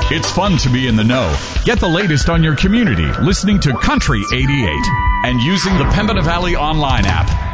It's fun to be in the know. Get the latest on your community listening to Country 88 and using the Pembina Valley online app.